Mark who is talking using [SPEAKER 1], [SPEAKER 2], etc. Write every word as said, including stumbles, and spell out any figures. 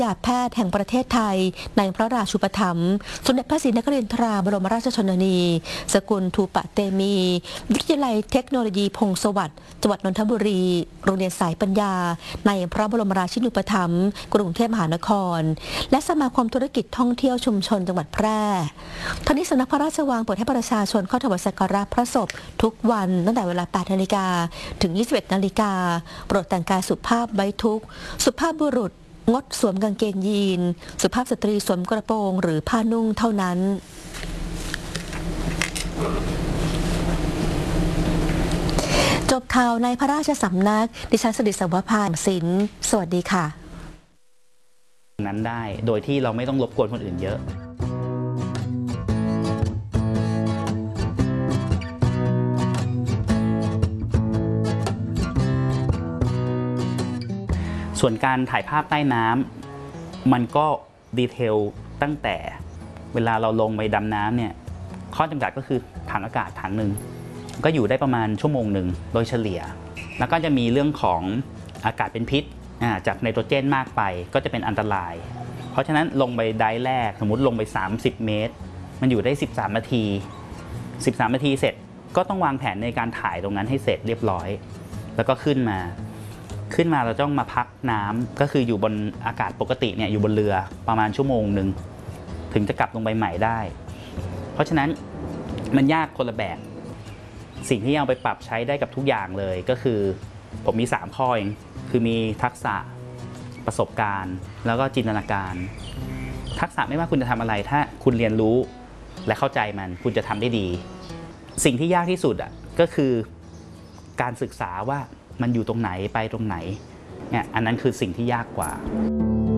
[SPEAKER 1] ยาแพทย์แห่งประเทศไทยในพระราชูปถัมภ์สมเด็จพระศรีนครินทราบรมราชชนนี สกุลทูปะเตมีวิทยาลัยเทคโนโลยีพงศวัสดิ์จังหวัดนนทบุรีโรงเรียนสายปัญญาในพระบรมราชินูปถัมภ์กรุงเทพมหานครและสมาคมธุรกิจท่องเที่ยวชุมชนจังหวัดแพร่ทั้งนี้สำนักพระราชวังเปิดให้ประชาชนเข้าถวายสักการะพระศพทุกวันตั้งแต่เวลา แปดนาฬิกา ถึง ยี่สิบเอ็ดนาฬิกาโปรดแต่งกายสุภาพไว้ทุกข์สุภาพบุรุษงดสวมกางเกงยีนสุภาพสตรีสวมกระโปรงหรือผ้านุ่งเท่านั้นจบข่าวในพระราชสำนักดิฉันสดิษวภาสินสวัสดีค่ะ
[SPEAKER 2] นั้นได้โดยที่เราไม่ต้องรบกวนคนอื่นเยอะส่วนการถ่ายภาพใต้น้ำมันก็ดีเทลตั้งแต่เวลาเราลงไปดำน้ำเนี่ยข้อจำกัดก็คือถังอากาศถังหนึ่งก็อยู่ได้ประมาณชั่วโมงหนึ่งโดยเฉลี่ยแล้วก็จะมีเรื่องของอากาศเป็นพิษจากไนโตรเจนมากไปก็จะเป็นอันตรายเพราะฉะนั้นลงไปไดฟ์แรกสมมุติลงไปสามสิบเมตรมันอยู่ได้สิบสามนาทีสิบสามนาทีเสร็จก็ต้องวางแผนในการถ่ายตรงนั้นให้เสร็จเรียบร้อยแล้วก็ขึ้นมาขึ้นมาเราต้องมาพักน้ำก็คืออยู่บนอากาศปกติเนี่ยอยู่บนเรือประมาณชั่วโมงหนึ่งถึงจะกลับลงไปใหม่ได้เพราะฉะนั้นมันยากคนละแบบสิ่งที่เอาไปปรับใช้ได้กับทุกอย่างเลยก็คือผมมีสามข้อเองคือมีทักษะประสบการณ์แล้วก็จินตนาการทักษะไม่ว่าคุณจะทำอะไรถ้าคุณเรียนรู้และเข้าใจมันคุณจะทำได้ดีสิ่งที่ยากที่สุดอ่ะก็คือการศึกษาว่ามันอยู่ตรงไหนไปตรงไหนเนี่ยอันนั้นคือสิ่งที่ยากกว่า